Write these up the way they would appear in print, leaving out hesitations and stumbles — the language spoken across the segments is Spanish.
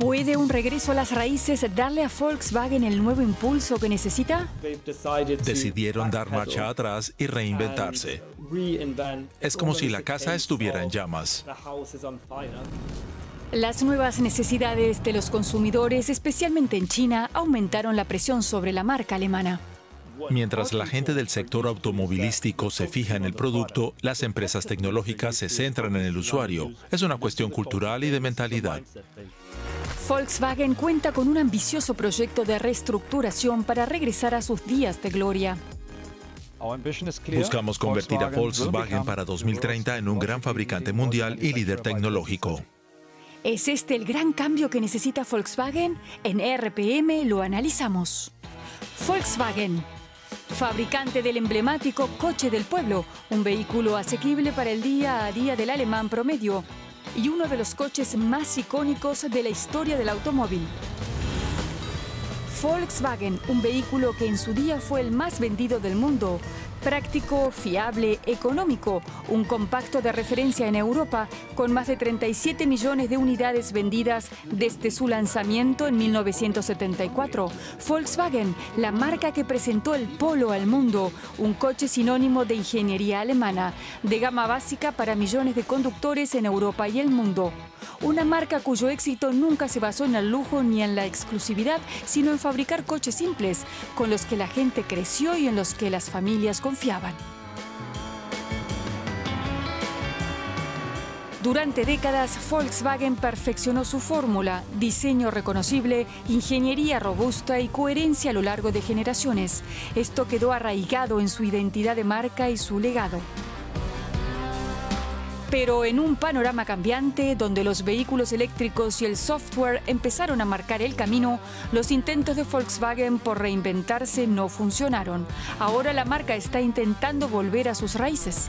¿Puede un regreso a las raíces darle a Volkswagen el nuevo impulso que necesita? Decidieron dar marcha atrás y reinventarse. Es como si la casa estuviera en llamas. Las nuevas necesidades de los consumidores, especialmente en China, aumentaron la presión sobre la marca alemana. Mientras la gente del sector automovilístico se fija en el producto, las empresas tecnológicas se centran en el usuario. Es una cuestión cultural y de mentalidad. Volkswagen cuenta con un ambicioso proyecto de reestructuración para regresar a sus días de gloria. Buscamos convertir a Volkswagen para 2030 en un gran fabricante mundial y líder tecnológico. ¿Es este el gran cambio que necesita Volkswagen? En RPM lo analizamos. Volkswagen, fabricante del emblemático coche del pueblo, un vehículo asequible para el día a día del alemán promedio y uno de los coches más icónicos de la historia del automóvil. Volkswagen, un vehículo que en su día fue el más vendido del mundo. Práctico, fiable, económico, un compacto de referencia en Europa con más de 37 millones de unidades vendidas desde su lanzamiento en 1974. Volkswagen, la marca que presentó el Polo al mundo, un coche sinónimo de ingeniería alemana, de gama básica para millones de conductores en Europa y el mundo. Una marca cuyo éxito nunca se basó en el lujo ni en la exclusividad, sino en fabricar coches simples, con los que la gente creció y en los que las familias confiaban. Durante décadas, Volkswagen perfeccionó su fórmula: diseño reconocible, ingeniería robusta y coherencia a lo largo de generaciones. Esto quedó arraigado en su identidad de marca y su legado. Pero en un panorama cambiante, donde los vehículos eléctricos y el software empezaron a marcar el camino, los intentos de Volkswagen por reinventarse no funcionaron. Ahora la marca está intentando volver a sus raíces.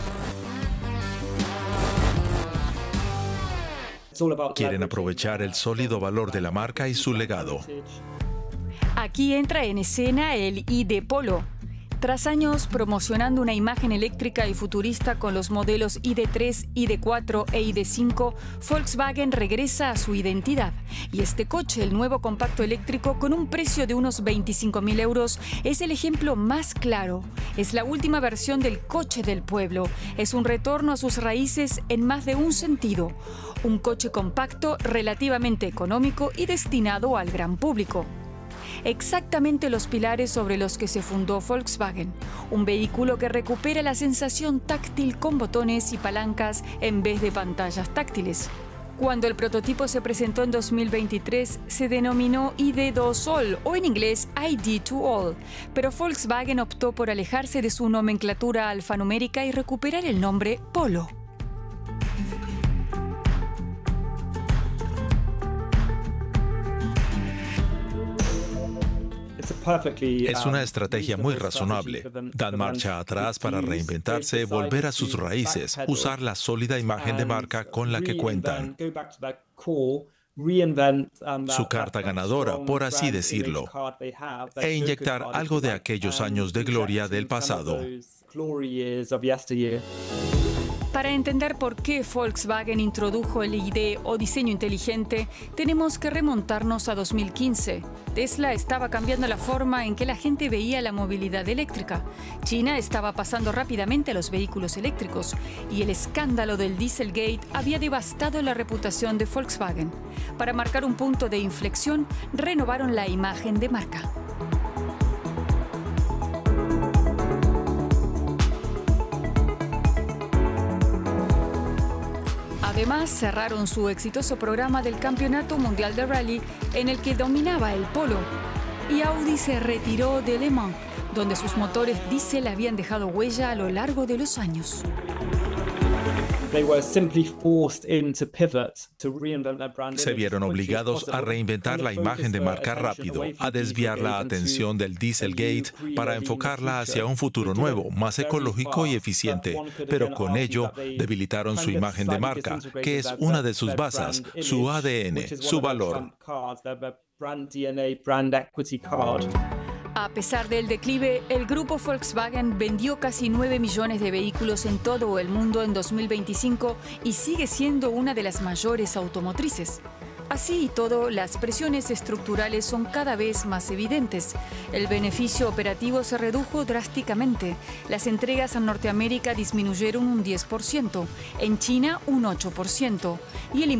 Quieren aprovechar el sólido valor de la marca y su legado. Aquí entra en escena el ID Polo. Tras años promocionando una imagen eléctrica y futurista con los modelos ID3, ID4 e ID5, Volkswagen regresa a su identidad. Y este coche, el nuevo compacto eléctrico con un precio de unos 25.000 euros, es el ejemplo más claro. Es la última versión del coche del pueblo. Es un retorno a sus raíces en más de un sentido. Un coche compacto, relativamente económico y destinado al gran público. Exactamente los pilares sobre los que se fundó Volkswagen. Un vehículo que recupera la sensación táctil con botones y palancas en vez de pantallas táctiles. Cuando el prototipo se presentó en 2023, se denominó ID2 All, o en inglés ID2 All, pero Volkswagen optó por alejarse de su nomenclatura alfanumérica y recuperar el nombre Polo. Es una estrategia muy razonable. Dan marcha atrás para reinventarse, volver a sus raíces, usar la sólida imagen de marca con la que cuentan. Su carta ganadora, por así decirlo, e inyectar algo de aquellos años de gloria del pasado. Para entender por qué Volkswagen introdujo el ID o diseño inteligente, tenemos que remontarnos a 2015. Tesla estaba cambiando la forma en que la gente veía la movilidad eléctrica. China estaba pasando rápidamente a los vehículos eléctricos y el escándalo del Dieselgate había devastado la reputación de Volkswagen. Para marcar un punto de inflexión, renovaron la imagen de marca. Además, cerraron su exitoso programa del Campeonato Mundial de Rally, en el que dominaba el Polo. Y Audi se retiró de Le Mans, donde sus motores diésel habían dejado huella a lo largo de los años. Se vieron obligados a reinventar la imagen de marca rápido, a desviar la atención del Dieselgate para enfocarla hacia un futuro nuevo, más ecológico y eficiente. Pero con ello debilitaron su imagen de marca, que es una de sus bases, su ADN, su valor. A pesar del declive, el grupo Volkswagen vendió casi 9 millones de vehículos en todo el mundo en 2025 y sigue siendo una de las mayores automotrices. Así y todo, las presiones estructurales son cada vez más evidentes. El beneficio operativo se redujo drásticamente. Las entregas a Norteamérica disminuyeron un 10%, en China un 8%, y el